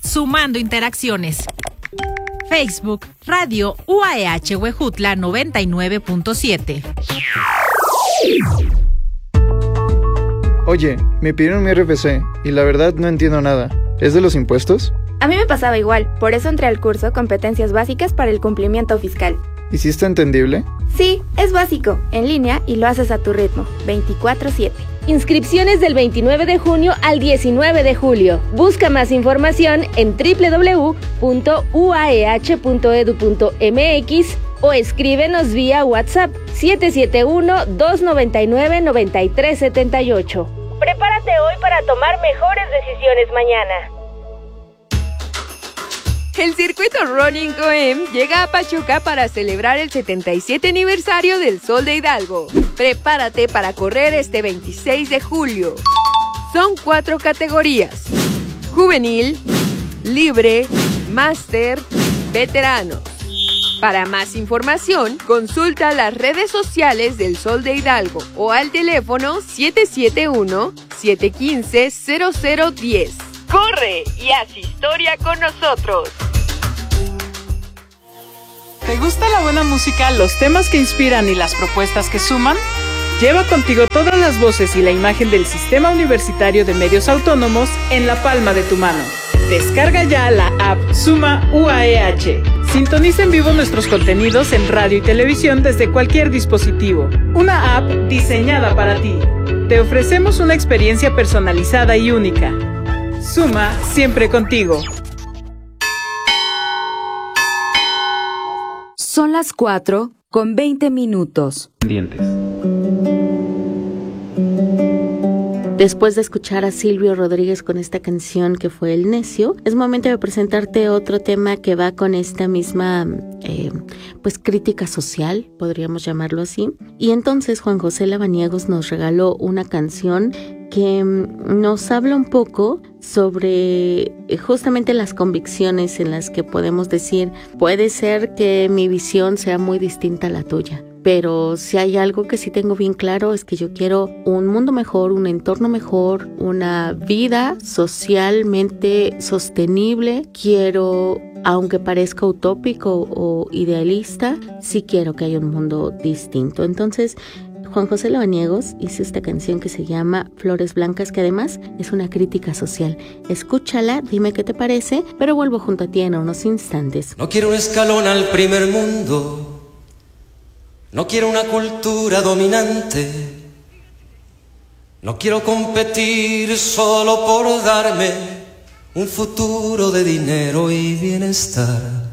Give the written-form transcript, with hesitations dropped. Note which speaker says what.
Speaker 1: sumando interacciones. Facebook, Radio UAEH Huejutla 99.7.
Speaker 2: Oye, me pidieron mi RFC y la verdad no entiendo nada. ¿Es de los impuestos?
Speaker 3: A mí me pasaba igual, por eso entré al curso Competencias Básicas para el Cumplimiento Fiscal.
Speaker 2: ¿Y si está entendible?
Speaker 3: Sí, es básico, en línea y lo haces a tu ritmo, 24/7.
Speaker 4: Inscripciones del 29 de junio al 19 de julio. Busca más información en www.uaeh.edu.mx o escríbenos vía WhatsApp 771-299-9378. Prepárate hoy para tomar mejores decisiones mañana.
Speaker 5: El circuito Running OEM llega a Pachuca para celebrar el 77 aniversario del Sol de Hidalgo. Prepárate para correr este 26 de julio. Son 4 categorías: juvenil, libre, máster, veteranos. Para más información, consulta las redes sociales del Sol de Hidalgo o al teléfono 771-715-0010. ¡Corre y haz historia con nosotros!
Speaker 6: ¿Te gusta la buena música, los temas que inspiran y las propuestas que suman? Lleva contigo todas las voces y la imagen del Sistema Universitario de Medios Autónomos en la palma de tu mano. Descarga ya la app Suma UAEH. Sintoniza en vivo nuestros contenidos en radio y televisión desde cualquier dispositivo. Una app diseñada para ti. Te ofrecemos una experiencia personalizada y única. Suma siempre contigo.
Speaker 7: Son las 4:20. Después de escuchar a Silvio Rodríguez con esta canción que fue El Necio, es momento de presentarte otro tema que va con esta misma crítica social, podríamos llamarlo así. Y entonces Juan José Labaniegos nos regaló una canción que nos habla un poco sobre justamente las convicciones en las que podemos decir, puede ser que mi visión sea muy distinta a la tuya, pero si hay algo que sí tengo bien claro es que yo quiero un mundo mejor, un entorno mejor, una vida socialmente sostenible. Quiero, aunque parezca utópico o idealista, sí quiero que haya un mundo distinto. Entonces Juan José Labaniegos hizo esta canción que se llama Flores Blancas, que además es una crítica social. Escúchala, dime qué te parece, pero vuelvo junto a ti en unos instantes.
Speaker 8: No quiero un escalón al primer mundo, no quiero una cultura dominante, no quiero competir solo por darme un futuro de dinero y bienestar.